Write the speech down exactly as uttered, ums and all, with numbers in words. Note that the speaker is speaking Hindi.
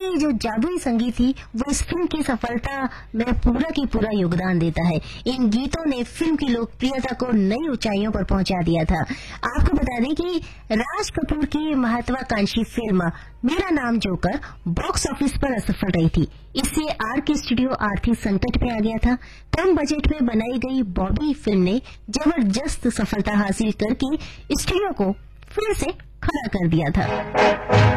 ये जो जादुई संगीत थी वो इस फिल्म की सफलता में पूरा की पूरा योगदान देता है। इन गीतों ने फिल्म की लोकप्रियता को नई ऊंचाइयों पर पहुंचा दिया था। आपको बता दें कि राज कपूर की महत्वाकांक्षी फिल्म मेरा नाम जोकर बॉक्स ऑफिस पर असफल रही थी। इससे आर के स्टूडियो आर्थिक संकट में आ गया था। कम बजट में बनाई गई बॉबी फिल्म ने जबरदस्त सफलता हासिल करके स्टूडियो को फिर से खड़ा कर दिया था।